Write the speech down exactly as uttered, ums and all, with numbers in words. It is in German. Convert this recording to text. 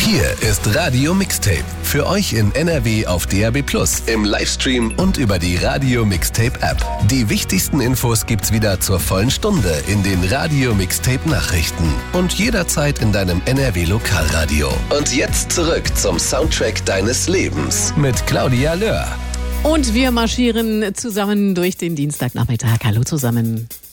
Hier ist Radio Mixtape. Für euch in N R W auf D A B plus, im Livestream und über die Radio Mixtape App. Die wichtigsten Infos gibt's wieder zur vollen Stunde in den Radio Mixtape Nachrichten und jederzeit in deinem N R W Lokalradio. Und jetzt zurück zum Soundtrack deines Lebens mit Claudia Löhr. Und wir marschieren zusammen durch den Dienstagnachmittag. Hallo zusammen.